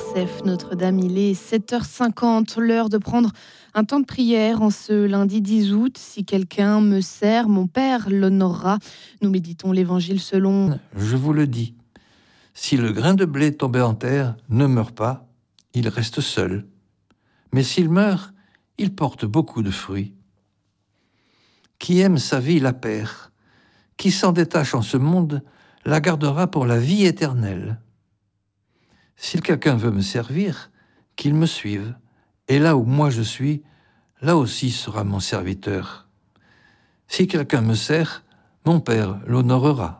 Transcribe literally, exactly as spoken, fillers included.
Saint-Joseph, Notre-Dame. Il est sept heures cinquante, l'heure de prendre un temps de prière en ce lundi dix août. Si quelqu'un me sert, mon Père l'honorera. Nous méditons l'Évangile selon... Je vous le dis, si le grain de blé tombé en terre ne meurt pas, il reste seul. Mais s'il meurt, il porte beaucoup de fruits. Qui aime sa vie la perd. Qui s'en détache en ce monde la gardera pour la vie éternelle. Si quelqu'un veut me servir, qu'il me suive, et là où moi je suis, là aussi sera mon serviteur. Si quelqu'un me sert, mon Père l'honorera.